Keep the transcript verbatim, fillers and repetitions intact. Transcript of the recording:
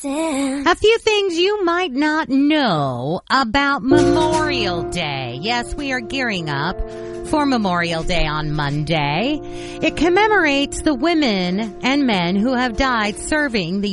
understand. A few things you might not know about Memorial Day. Yes, we are gearing up for Memorial Day on Monday. It commemorates the women and men who have died serving the